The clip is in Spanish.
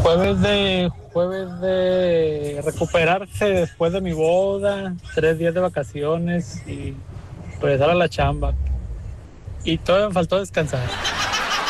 Jueves de recuperarse después de mi boda, 3 días de vacaciones y regresar a la chamba. Y todavía me faltó descansar.